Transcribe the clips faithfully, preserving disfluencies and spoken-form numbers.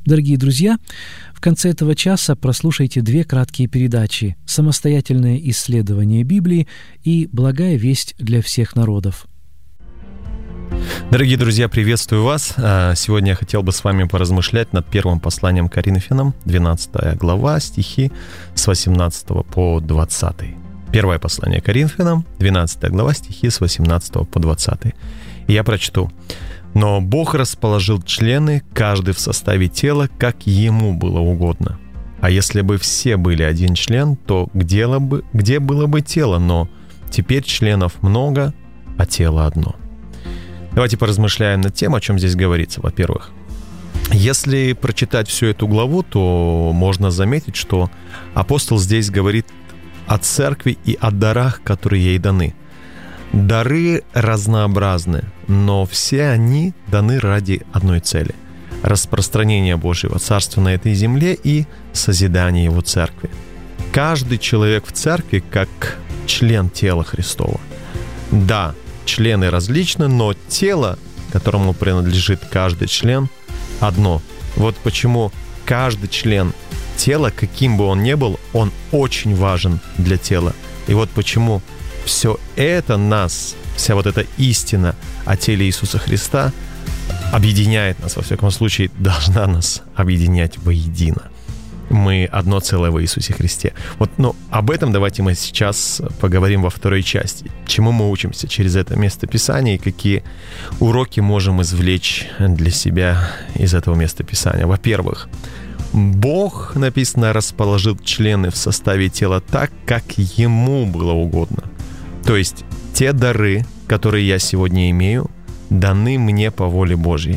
Дорогие друзья, в конце этого часа прослушайте две краткие передачи «Самостоятельное исследование Библии» и «Благая весть для всех народов». Дорогие друзья, приветствую вас. Сегодня я хотел бы с вами поразмышлять над первым посланием Коринфянам, двенадцатая глава, стихи с восемнадцатого по двадцатый. Первое послание Коринфянам, двенадцатая глава, стихи с восемнадцатого по двадцатый. И я прочту. «Но Бог расположил члены, каждый в составе тела, как ему было угодно. А если бы все были один член, то где, бы, где было бы тело? Но теперь членов много, а тело одно». Давайте поразмышляем над тем, о чем здесь говорится. Во-первых, если прочитать всю эту главу, то можно заметить, что апостол здесь говорит о церкви и о дарах, которые ей даны. Дары разнообразны, но все они даны ради одной цели – распространения Божьего Царства на этой земле и созидания Его церкви. Каждый человек в церкви как член тела Христова. Да, члены различны, но тело, которому принадлежит каждый член, одно. Вот почему каждый член тела, каким бы он ни был, он очень важен для тела. И вот почему все это нас, вся вот эта истина о теле Иисуса Христа объединяет нас, во всяком случае, должна нас объединять воедино. Мы одно целое в Иисусе Христе. Вот, ну, об этом давайте мы сейчас поговорим во второй части. Чему мы учимся через это местописание и какие уроки можем извлечь для себя из этого местописания. Во-первых, Бог, написано, расположил члены в составе тела так, как Ему было угодно. То есть те дары, которые я сегодня имею, даны мне по воле Божьей.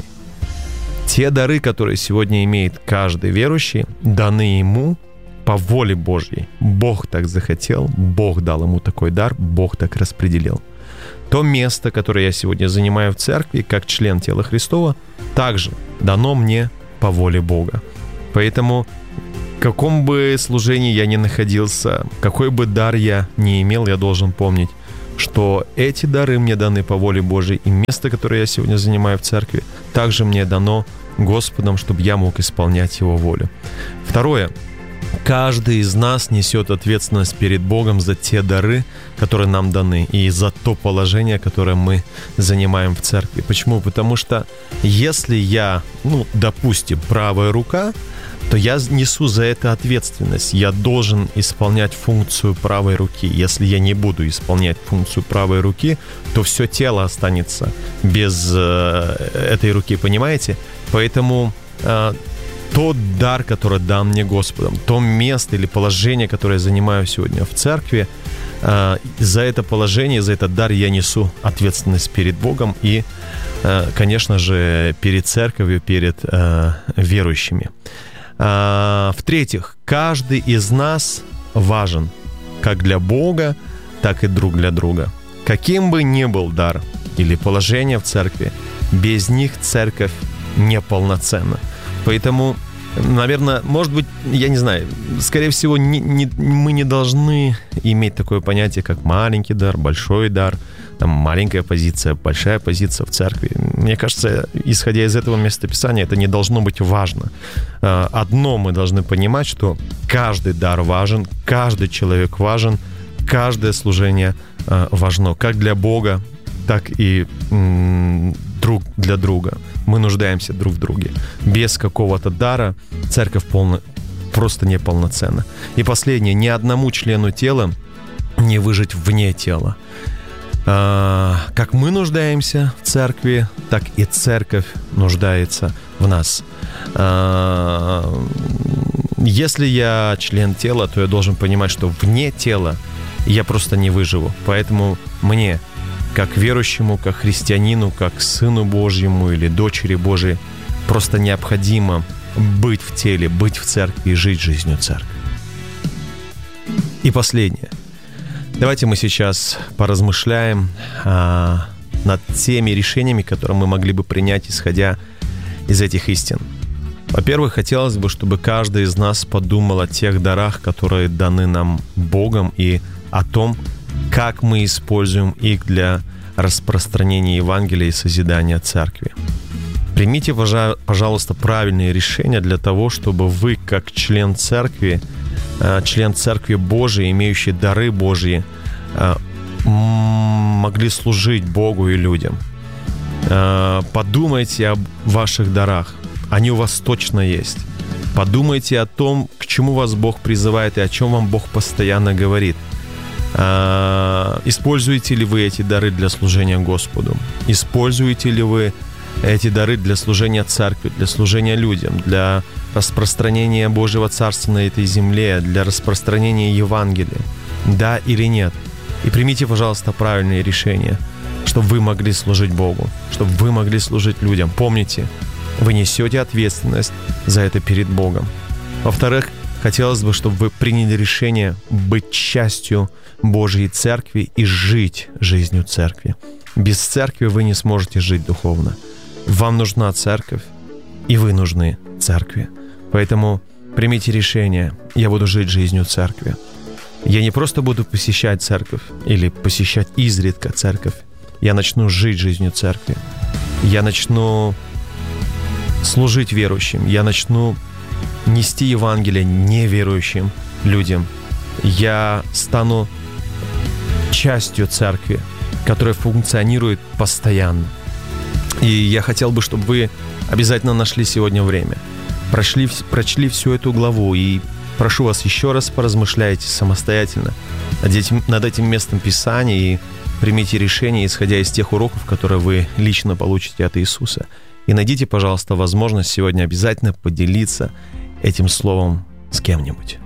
Те дары, которые сегодня имеет каждый верующий, даны ему по воле Божьей. Бог так захотел, Бог дал ему такой дар, Бог так распределил. То место, которое я сегодня занимаю в церкви, как член тела Христова, также дано мне по воле Бога. Поэтому в каком бы служении я ни находился, какой бы дар я ни имел, я должен помнить, что эти дары мне даны по воле Божьей, и место, которое я сегодня занимаю в церкви, также мне дано Господом, чтобы я мог исполнять Его волю. Второе. Каждый из нас несет ответственность перед Богом за те дары, которые нам даны, и за то положение, которое мы занимаем в церкви. Почему? Потому что если я, ну, допустим, правая рука, то я несу за это ответственность. Я должен исполнять функцию правой руки. Если я не буду исполнять функцию правой руки, то все тело останется без э, этой руки, понимаете? Поэтому э, тот дар, который дан мне Господом, то место или положение, которое я занимаю сегодня в церкви, э, за это положение, за этот дар я несу ответственность перед Богом и, э, конечно же, перед церковью, перед э, верующими. В-третьих, каждый из нас важен как для Бога, так и друг для друга. Каким бы ни был дар или положение в церкви, без них церковь неполноценна. Поэтому, наверное, может быть, я не знаю, скорее всего, не, не, мы не должны иметь такое понятие, как маленький дар, большой дар, там маленькая позиция, большая позиция в церкви. Мне кажется, исходя из этого местописания, это не должно быть важно. Одно мы должны понимать, что каждый дар важен, каждый человек важен, каждое служение важно, как для Бога, так и друг для друга. Мы нуждаемся друг в друге. Без какого-то дара церковь полна, просто неполноценна. И последнее, ни одному члену тела не выжить вне тела. Как мы нуждаемся в церкви, так и церковь нуждается в нас. Если я член тела, то я должен понимать, что вне тела я просто не выживу. Поэтому мне, как верующему, как христианину, как сыну Божьему или дочери Божией, просто необходимо быть в теле, быть в церкви и жить жизнью церкви. И последнее. Давайте мы сейчас поразмышляем а, над теми решениями, которые мы могли бы принять, исходя из этих истин. Во-первых, хотелось бы, чтобы каждый из нас подумал о тех дарах, которые даны нам Богом, и о том, как мы используем их для распространения Евангелия и созидания церкви. Примите, пожалуйста, правильные решения для того, чтобы вы, как член церкви, член церкви Божией, имеющий дары Божьи, могли служить Богу и людям. Подумайте об ваших дарах. Они у вас точно есть. Подумайте о том, к чему вас Бог призывает и о чем вам Бог постоянно говорит. Используете ли вы эти дары для служения Господу? Используете ли вы эти дары для служения церкви, для служения людям, для распространения Божьего Царства на этой земле, для распространения Евангелия? Да или нет? И примите, пожалуйста, правильные решения, чтобы вы могли служить Богу, чтобы вы могли служить людям. Помните, вы несете ответственность за это перед Богом. Во-вторых, хотелось бы, чтобы вы приняли решение быть частью Божьей Церкви и жить жизнью Церкви. Без Церкви вы не сможете жить духовно. Вам нужна Церковь, и вы нужны Церкви. Поэтому примите решение: я буду жить жизнью Церкви. Я не просто буду посещать Церковь или посещать изредка Церковь. Я начну жить жизнью Церкви. Я начну служить верующим. Я начну нести Евангелие неверующим людям. Я стану частью Церкви, которая функционирует постоянно. И я хотел бы, чтобы вы обязательно нашли сегодня время, прошли, прочли всю эту главу, и прошу вас, еще раз поразмышляйте самостоятельно над этим, над этим местом Писания и примите решение, исходя из тех уроков, которые вы лично получите от Иисуса. И найдите, пожалуйста, возможность сегодня обязательно поделиться этим словом с кем-нибудь.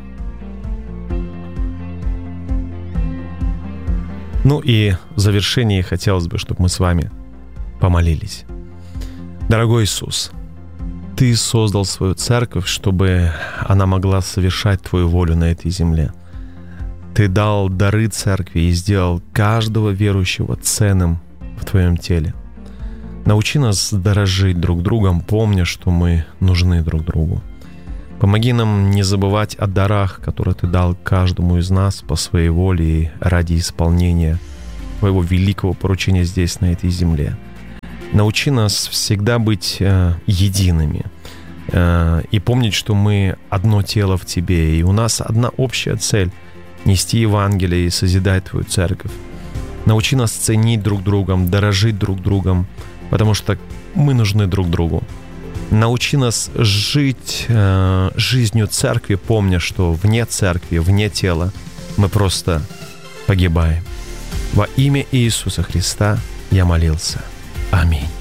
Ну и в завершении хотелось бы, чтобы мы с вами помолились. Дорогой Иисус, Ты создал свою церковь, чтобы она могла совершать Твою волю на этой земле. Ты дал дары церкви и сделал каждого верующего ценным в Твоем теле. Научи нас дорожить друг другом, помня, что мы нужны друг другу. Помоги нам не забывать о дарах, которые Ты дал каждому из нас по своей воле и ради исполнения Твоего великого поручения здесь, на этой земле. Научи нас всегда быть э, едиными э, и помнить, что мы одно тело в Тебе, и у нас одна общая цель — нести Евангелие и созидать Твою церковь. Научи нас ценить друг другом, дорожить друг другом, потому что мы нужны друг другу. Научи нас жить э, жизнью церкви, помня, что вне церкви, вне тела мы просто погибаем. Во имя Иисуса Христа я молился. Аминь.